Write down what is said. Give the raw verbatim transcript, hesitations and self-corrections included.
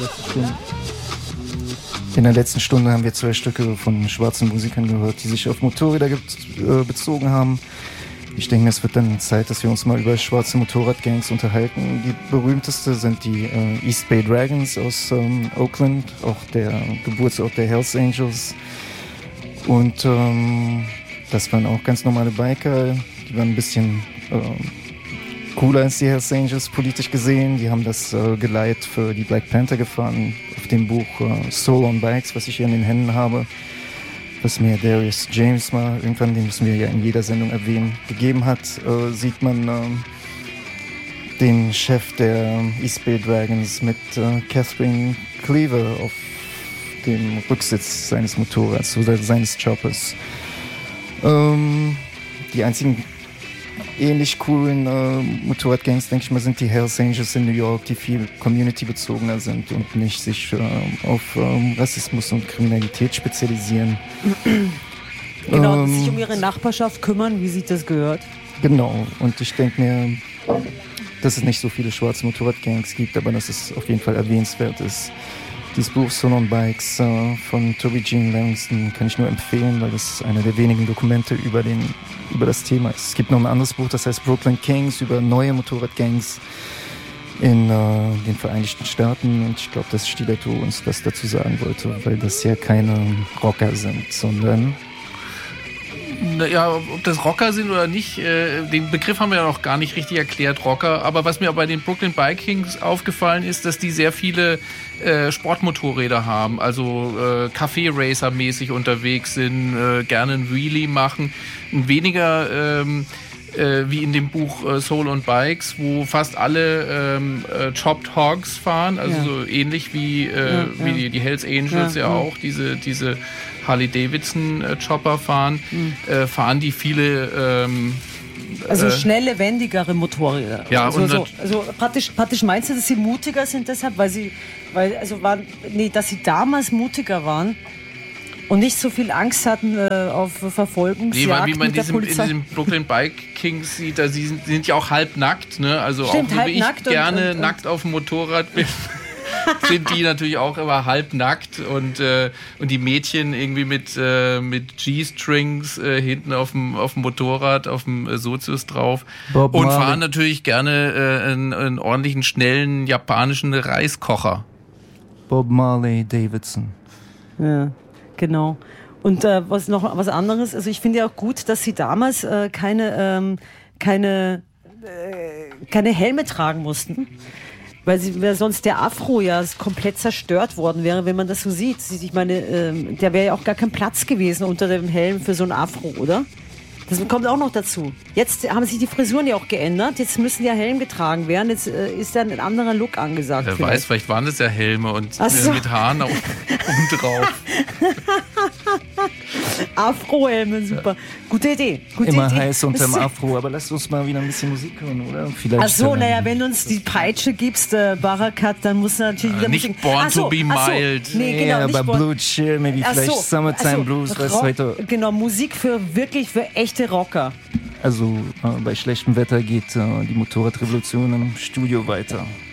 In der letzten Stunde haben wir zwei Stücke von schwarzen Musikern gehört, die sich auf Motorräder ge- äh, bezogen haben. Ich denke, es wird dann Zeit, dass wir uns mal über schwarze Motorradgangs unterhalten. Die berühmteste sind die äh, East Bay Dragons aus ähm, Oakland, auch der Geburtsort der Hells Angels. Und ähm, das waren auch ganz normale Biker, die waren ein bisschen äh, cooler als die Hells Angels politisch gesehen. Die haben das äh, Geleit für die Black Panther gefahren, auf dem Buch äh, Soul on Bikes, was ich hier in den Händen habe, was mir Darius James mal irgendwann, den müssen wir ja in jeder Sendung erwähnen, gegeben hat, äh, sieht man äh, den Chef der East Bay Dragons mit äh, Catherine Cleaver auf dem Rücksitz seines Motorrads oder seines Choppers. Ähm, die einzigen ähnlich coolen äh, Motorradgangs, denke ich mal, sind die Hells Angels in New York, die viel community-bezogener sind und nicht sich äh, auf ähm, Rassismus und Kriminalität spezialisieren. Genau, ähm, sich um ihre Nachbarschaft kümmern, wie sich das gehört. Genau, und ich denke mir, dass es nicht so viele schwarze Motorradgangs gibt, aber dass es auf jeden Fall erwähnenswert ist. Dieses Buch Soul on Bikes äh, von Toby Jean Langston kann ich nur empfehlen, weil das einer der wenigen Dokumente über, den, über das Thema ist. Es gibt noch ein anderes Buch, das heißt Brooklyn Kings, über neue Motorradgangs in äh, den Vereinigten Staaten. Und ich glaube, dass Stiletto uns was dazu sagen wollte, weil das ja keine Rocker sind, sondern... Ja, ob das Rocker sind oder nicht, äh, den Begriff haben wir ja noch gar nicht richtig erklärt, Rocker. Aber was mir bei den Brooklyn Bikings aufgefallen ist, dass die sehr viele äh, Sportmotorräder haben, also äh, Café-Racer-mäßig unterwegs sind, äh, gerne ein Wheelie machen. Weniger ähm, äh, wie in dem Buch äh, Soul on Bikes, wo fast alle ähm, äh, Chopped Hogs fahren, also Ja. so ähnlich wie, äh, Ja, wie ja. die, die Hells Angels ja, Ja, ja ja. auch, diese, diese Harley-Davidson-Chopper fahren, Mhm. äh, fahren die viele ähm, Also äh, schnelle, wendigere Motorräder. Ja, also, und so, nat- also praktisch, praktisch meinst du, dass sie mutiger sind deshalb, weil sie, weil, also waren, nee, dass sie damals mutiger waren und nicht so viel Angst hatten äh, auf Verfolgungsjagd Nee, weil wie man mit der diesem, in Polizei. diesem Brooklyn Bike Kings sieht, da sie sind, sind ja auch halb nackt, ne? Also Stimmt, auch so halb wie ich nackt und- gerne und- und- nackt auf dem Motorrad bin, sind die natürlich auch immer halb nackt und, äh, und die Mädchen irgendwie mit, äh, mit G-Strings äh, hinten auf dem, auf dem Motorrad, auf dem äh, Sozius drauf Bob und Marley. fahren natürlich gerne äh, einen, einen ordentlichen, schnellen japanischen Reiskocher. Bob Marley Davidson. Ja, genau. Und äh, was noch was anderes, also ich finde ja auch gut, dass sie damals äh, keine, ähm, keine, äh, keine Helme tragen mussten. Weil, sie, weil sonst der Afro ja komplett zerstört worden wäre, wenn man das so sieht. Ich meine, ähm, der wäre ja auch gar kein Platz gewesen unter dem Helm für so einen Afro, oder? Das kommt auch noch dazu. Jetzt haben sich die Frisuren ja auch geändert. Jetzt müssen ja Helm getragen werden. Jetzt äh, ist dann ein anderer Look angesagt. Wer vielleicht. weiß, vielleicht waren das ja Helme und Ach so. äh, mit Haaren auch oben drauf. Afro-Helme, super. Gute Idee. Gute Immer Idee. heiß unterm Afro, aber lasst uns mal wieder ein bisschen Musik hören, oder? Vielleicht, Ach so, äh, naja, wenn du uns die Peitsche gibst, äh, Barakat, dann musst du natürlich wieder nicht Musik... Born Ach so, to be ach so. mild. Nee, Ja, genau, nicht aber Born- Blue Chill, maybe Ach vielleicht so, Summertime ach so, Blues, was Rock- heute. Genau, Musik für wirklich für echte Rocker. Also äh, bei schlechtem Wetter geht äh, die Motorradrevolution im Studio weiter.